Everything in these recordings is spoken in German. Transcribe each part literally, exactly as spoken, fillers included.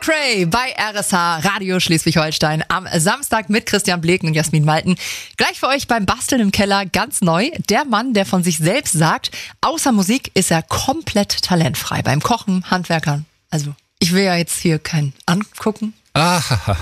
McRae bei R S H Radio Schleswig-Holstein am Samstag mit Christian Bleken und Jasmin Malten. Gleich für euch beim Basteln im Keller ganz neu. Der Mann, der von sich selbst sagt, außer Musik ist er komplett talentfrei. Beim Kochen, Handwerkern. Also, ich will ja jetzt hier keinen angucken. Ah.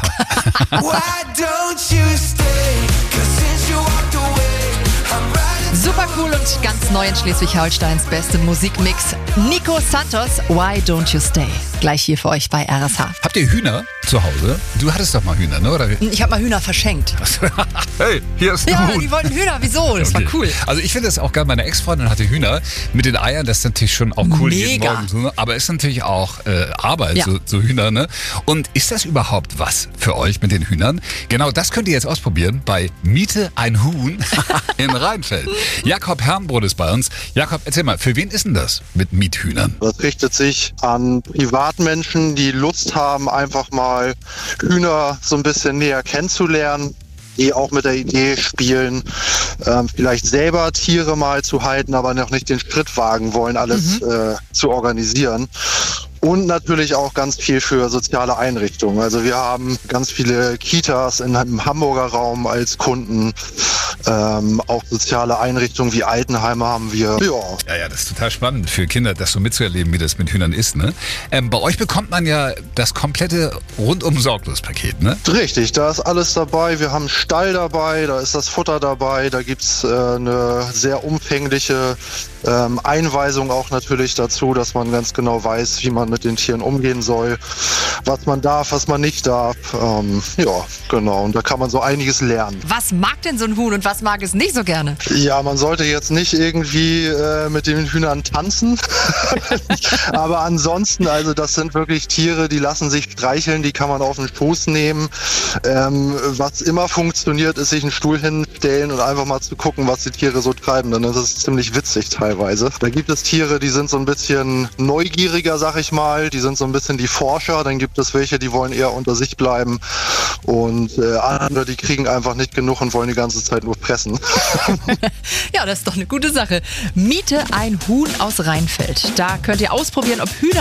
Super cool und ganz neu in Schleswig-Holsteins beste Musikmix. Nico Santos, Why Don't You Stay? Gleich hier für euch bei R S H. Habt ihr Hühner zu Hause? Du hattest doch mal Hühner, ne? Oder? Ich habe mal Hühner verschenkt. Hey, hier ist ein Ja, Huhn. die wollten Hühner. Wieso? Das Okay. war cool. Also ich finde das auch geil. Meine Ex-Freundin hatte Hühner mit den Eiern. Das ist natürlich schon auch cool jeden Mega. Morgen. So, ne? Aber ist natürlich auch äh, Arbeit, Ja. so, so Hühner. Ne? Und ist das überhaupt was für euch mit den Hühnern? Genau das könnt ihr jetzt ausprobieren bei Miete ein Huhn in Rheinfeld. Jakob Herrenbrot ist bei uns. Jakob, erzähl mal, für wen ist denn das mit Miethühnern? Das richtet sich an Privatmenschen, die Lust haben, einfach mal Hühner so ein bisschen näher kennenzulernen, die auch mit der Idee spielen, ähm, vielleicht selber Tiere mal zu halten, aber noch nicht den Schritt wagen wollen, alles mhm. äh, zu organisieren. Und natürlich auch ganz viel für soziale Einrichtungen. Also wir haben ganz viele Kitas in, im Hamburger Raum als Kunden. Ähm, auch soziale Einrichtungen wie Altenheime haben wir. Ja. Ja, ja, das ist total spannend für Kinder, das so mitzuerleben, wie das mit Hühnern ist. Ne? Ähm, bei euch bekommt man ja das komplette Rundum-Sorglos-Paket, ne? Richtig, da ist alles dabei. Wir haben einen Stall dabei, da ist das Futter dabei, da gibt's äh, eine sehr umfängliche ähm, Einweisung auch natürlich dazu, dass man ganz genau weiß, wie man mit den Tieren umgehen soll, was man darf, was man nicht darf. Ähm, ja, genau. Und da kann man so einiges lernen. Was mag denn so ein Huhn und was mag es nicht so gerne? Ja, man sollte jetzt nicht irgendwie äh, mit den Hühnern tanzen. Aber ansonsten, also das sind wirklich Tiere, die lassen sich streicheln, die kann man auf den Schoß nehmen. Ähm, was immer funktioniert, ist sich einen Stuhl hinstellen und einfach mal zu gucken, was die Tiere so treiben. Dann ist es ziemlich witzig teilweise. Da gibt es Tiere, die sind so ein bisschen neugieriger, sag ich mal. Die sind so ein bisschen die Forscher. Dann gibt es welche, die wollen eher unter sich bleiben. Und äh, andere, die kriegen einfach nicht genug und wollen die ganze Zeit nur fressen. Ja, das ist doch eine gute Sache. Miete ein Huhn aus Rheinfeld. Da könnt ihr ausprobieren, ob Hühner